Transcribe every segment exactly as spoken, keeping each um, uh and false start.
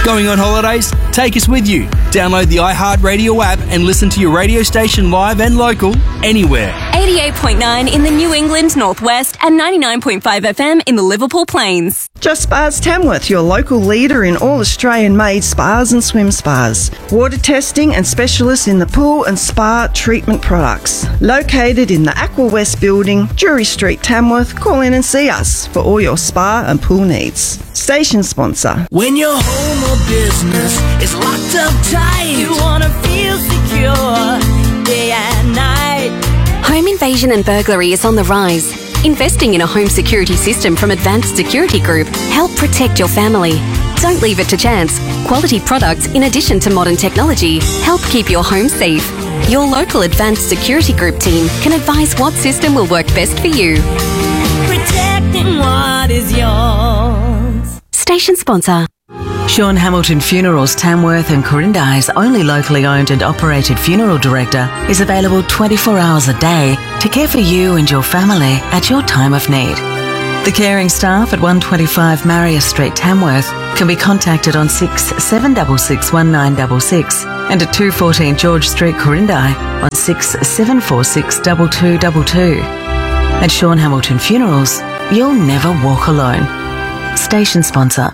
Going on holidays? Take us with you. Download the iHeartRadio app and listen to your radio station live and local anywhere. eighty-eight point nine in the New England Northwest and ninety-nine point five F M in the Liverpool Plains. Just Spas Tamworth, your local leader in all Australian-made spas and swim spas. Water testing and specialists in the pool and spa treatment products. Located in the Aqua West building, Drury Street, Tamworth. Call in and see us for all your spa and pool needs. Station sponsor. When your home or business is locked up tight, you want to feel secure day and night. Home invasion and burglary is on the rise. Investing in a home security system from Advanced Security Group help protect your family. Don't leave it to chance. Quality products, in addition to modern technology, help keep your home safe. Your local Advanced Security Group team can advise what system will work best for you. Protecting what is yours. Station sponsor. Sean Hamilton Funerals Tamworth and Corindi's only locally owned and operated funeral director is available twenty-four hours a day to care for you and your family at your time of need. The caring staff at one twenty-five Marius Street, Tamworth can be contacted on six seven six six one nine six six and at two fourteen George Street, Corindi on six seven four six two two two two. At Sean Hamilton Funerals, you'll never walk alone. Station sponsor.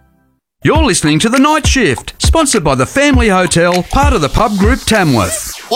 You're listening to The Night Shift, sponsored by the Family Hotel, part of the Pub Group Tamworth.